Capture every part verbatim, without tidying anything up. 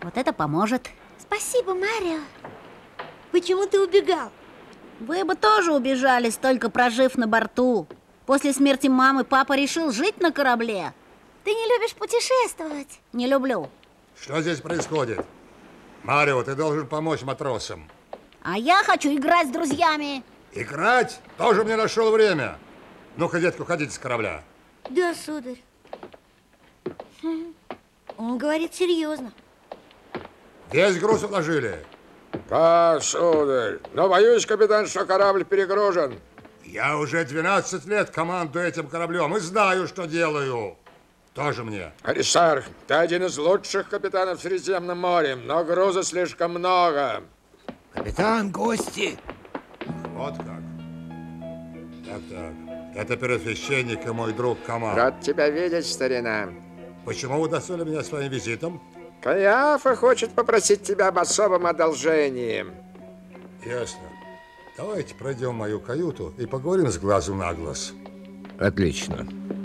Вот это поможет. Спасибо, Марио. Почему ты убегал? Вы бы тоже убежали, столько прожив на борту. После смерти мамы папа решил жить на корабле. Ты не любишь путешествовать? Не люблю. Что здесь происходит? Марио, ты должен помочь матросам. А я хочу играть с друзьями. Играть? Тоже мне нашел время. Ну-ка, детка, уходите с корабля. Да, сударь. Хм. Он говорит серьезно. Весь груз уложили. Да, сударь. Но боюсь, капитан, что корабль перегружен. Я уже двенадцать лет командую этим кораблем и знаю, что делаю. Тоже мне. Аристарх, ты один из лучших капитанов в Средиземном море, но груза слишком много. Капитан, гости. Вот как. Так-так. Это первосвященник и мой друг Камал. Рад тебя видеть, старина. Почему вы удостоили меня своим визитом? Каиафа хочет попросить тебя об особом одолжении. Ясно. Давайте пройдем в мою каюту и поговорим с глазу на глаз. Отлично.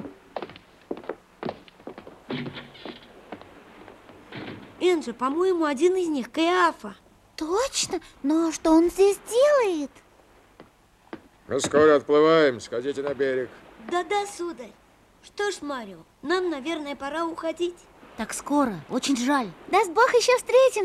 Энджи, по-моему, один из них Каиафа. Точно? Но что он здесь делает? Мы скоро отплываем, сходите на берег. Да-да, сударь. Что ж, Марио, нам, наверное, пора уходить. Так скоро, очень жаль. Даст Бог, еще встретимся.